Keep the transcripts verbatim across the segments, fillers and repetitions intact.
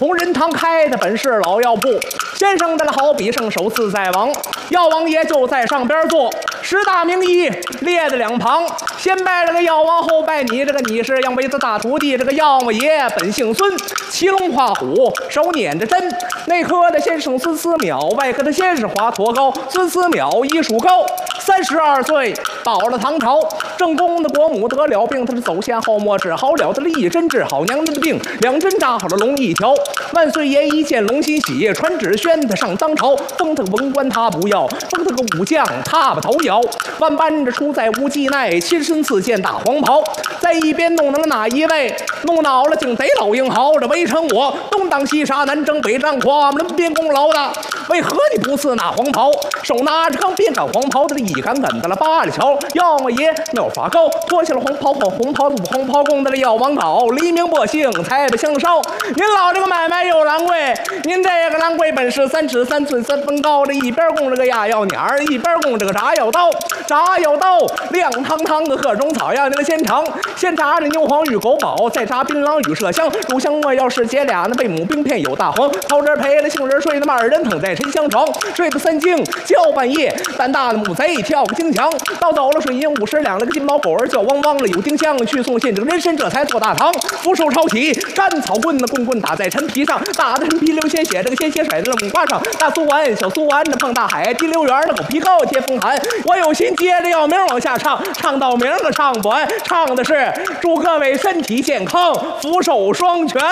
同仁堂开的本是老药铺，先生的好比圣手自在王，药王爷就在上边坐，十大名医列在两旁，先拜了个药王，后拜你，这个你是杨维的大徒弟，这个药王爷本姓孙，骑龙画虎，手捻着针，内科的先生孙思邈，外科的先生华佗高，孙思邈医术高，三十二岁到了唐朝，正宫的国母得了病，他是走先后末治好了，他的一针治好娘子的病，两针扎好了龙一条。万岁爷一见龙欣喜，传旨宣他上当朝，封他个文官他不要，封他个武将他把头摇。万般着出在无忌奈，亲身赐件大黄袍，在一边弄了哪一位？弄恼了竟贼老英豪，这围城我东挡西杀，南征北战，跨门边功劳的，为何你不赐那黄袍？手拿着刚边长黄袍，他一杆杆的了八里桥。药王爷妙法高，脱下了黄袍后，红袍子红袍供的了药王稿，黎民百姓才不相烧。您老这个买卖又兰贵，您这个兰贵本是三尺三寸三分高，这一边供这个压药捻儿，一边供这个炸药刀，炸药刀亮堂堂的各种草样，那个先尝先炸这牛黄与狗宝，再炸槟榔与麝香，乳香没药是姐俩，那贝母冰片有大黄，桃仁陪了杏仁睡，那么二人躺在沉香床，睡到三更叫半夜，胆大的母贼跳个惊墙，到走了水银五十两，了个金毛狗儿叫汪汪了，有丁香去送信，这个人参这才做大堂，扶手抄起干草棍呢，棍棍打在陈皮上，打的陈皮流鲜血，这个鲜血甩在了木瓜上，大苏丸小苏丸这碰大海，滴溜圆的狗皮膏贴风寒，我有心接着药名往下唱，唱到名可唱不完，唱的是祝各位身体健康，福寿双全。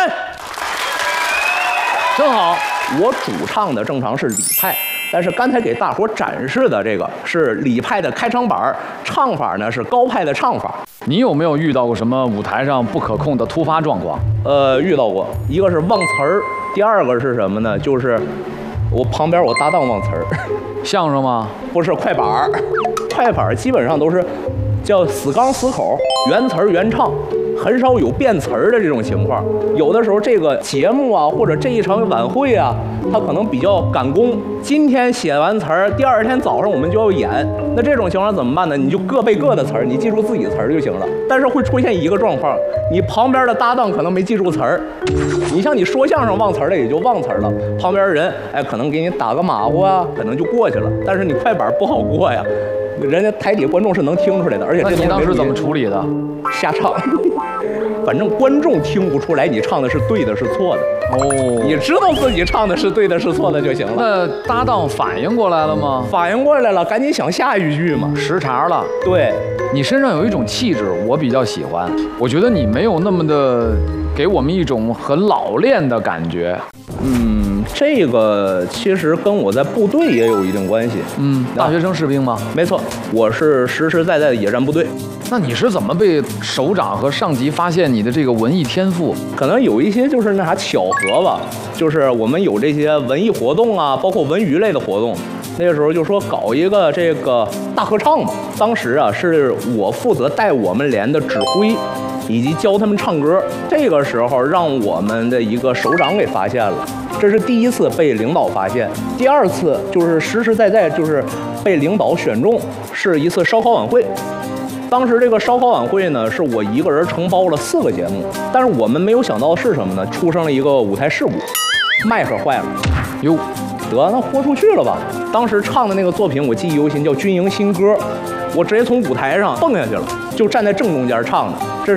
真好，我主唱的正常是李派，但是刚才给大伙展示的这个是李派的开场板，唱法呢是高派的唱法。 你有没有遇到过什么舞台上不可控的突发状况？ 呃，遇到过，一个是忘词儿，第二个是什么呢？就是我旁边我搭档忘词儿。 相声吗？ 不是，快板儿，快板儿基本上都是叫死刚死口，原词儿原唱。很少有变词儿的这种情况，有的时候这个节目啊，或者这一场晚会啊，它可能比较赶工。今天写完词儿，第二天早上我们就要演，那这种情况怎么办呢？你就各背各的词儿，你记住自己的词儿就行了。但是会出现一个状况，你旁边的搭档可能没记住词儿，你像你说相声忘词儿了也就忘词儿了，旁边人哎可能给你打个马虎啊，可能就过去了。但是你快板不好过呀。人家台底观众是能听出来的，而且这你当时怎么处理的？ 瞎唱，反正观众听不出来你唱的是对的是错的哦， 你知道自己唱的是对的是错的就行了。 那搭档反应过来了吗？ 反应过来了，赶紧想下一句嘛。 识茬了。 对， 你身上有一种气质，我比较喜欢。我觉得你没有那么的给我们一种很老练的感觉。 嗯，这个其实跟我在部队也有一定关系。 嗯，大学生士兵吗？ 没错，我是实实在在的野战部队。 那你是怎么被首长和上级发现你的这个文艺天赋？ 可能有一些就是那啥巧合吧，就是我们有这些文艺活动啊，包括文娱类的活动。那个时候就说搞一个这个大合唱嘛，当时啊是我负责带我们连的指挥，以及教他们唱歌。这个时候让我们的一个首长给发现了，这是第一次被领导发现。第二次就是实实在在就是被领导选中，是一次烧烤晚会。当时这个烧烤晚会呢，是我一个人承包了四个节目，但是我们没有想到的是什么呢？出生了一个舞台事故，麦克坏了，哟，得那豁出去了吧。当时唱的那个作品我记忆犹新，叫《军营新歌》，我直接从舞台上蹦下去了，就站在正中间唱的。这是